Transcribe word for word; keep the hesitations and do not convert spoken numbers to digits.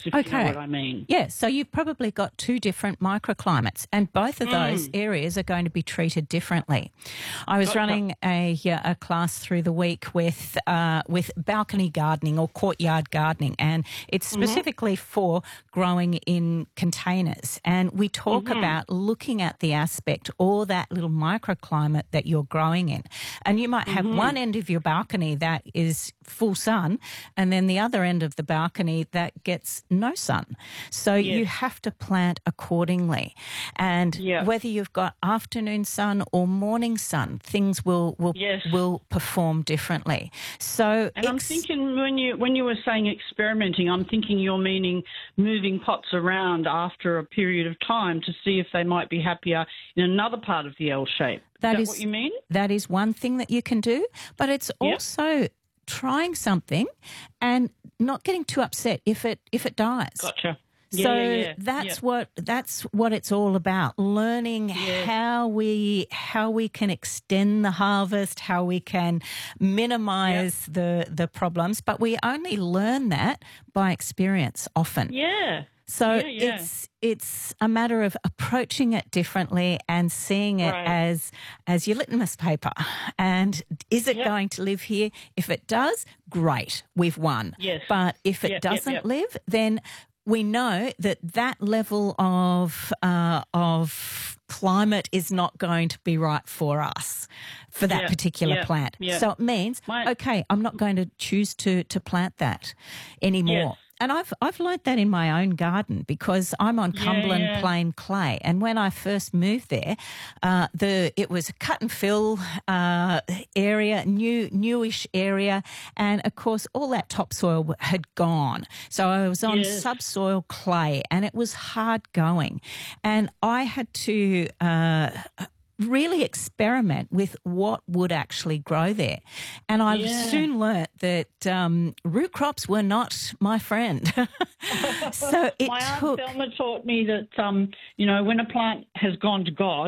if you Okay. know what I mean. Yeah, so you've probably got two different microclimates, and both of those Mm. areas are going to be treated differently. I was Gotcha. running a, yeah, a class through the week with uh, with balcony gardening or courtyard gardening, and it's specifically Mm-hmm. for growing in containers. And we talk Mm-hmm. about looking at the aspect or that little microclimate that you're growing in. And you might have Mm-hmm. one end of your balcony that is full sun, and then the other end of the balcony that gets no sun. So Yes. you have to plant accordingly. And Yeah. whether you've got afternoon sun or morning sun, things will will, Yes. will perform differently. So And I'm ex- thinking when you when you were saying experimenting, I'm thinking you're meaning moving pots around after a period of time to see if they might be happier in another part of the L shape. Is That that is- what you mean? that is one thing that you can do, but it's Yep. also trying something and not getting too upset if it if it dies. Gotcha. Yeah, So yeah, yeah. that's Yeah. what that's what it's all about, learning Yeah. how we how we can extend the harvest, how we can minimize the the problems, but we only learn that by experience often. Yeah. So Yeah, yeah. it's it's a matter of approaching it differently and seeing it Right. as as your litmus paper. And is it Yep. going to live here? If it does, great, we've won. Yes. But if it Yep, yep, doesn't yep. live, then we know that that level of uh, of climate is not going to be right for us for that Yeah, particular yeah, plant. yeah. So it means, My- okay, I'm not going to choose to to plant that anymore. Yes. And I've I've learnt that in my own garden because I'm on Yeah, Cumberland yeah. Plain clay, and when I first moved there, uh, the it was a cut and fill uh, area, new newish area, and of course all that topsoil had gone. So I was on Yes. subsoil clay, and it was hard going, and I had to. Uh, really experiment with what would actually grow there. And I Yeah. soon learnt that um, root crops were not my friend. So it My Aunt took... Thelma taught me that, um, you know, when a plant has gone to God,